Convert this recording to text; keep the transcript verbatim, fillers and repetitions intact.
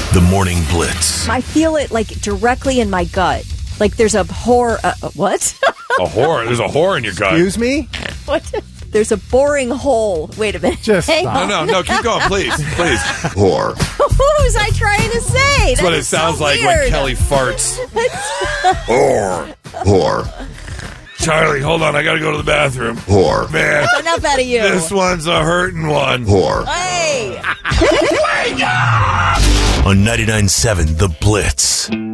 The Morning Blitz. I feel it like directly in my gut. Like there's a whore. Uh, what? A whore? There's a whore in your gut. Excuse me? What? There's a boring hole. Wait a minute. Just Hang stop. on. No, no, no. Keep going, please. Please. Whore. What was I trying to say? That's what it is sounds so like weird. when Kelly farts. Whore. Whore. Charlie, hold on. I got to go to the bathroom. Whore. Man, Enough out of you. this one's a hurting one. Whore. Hey. On ninety-nine point seven The Blitz.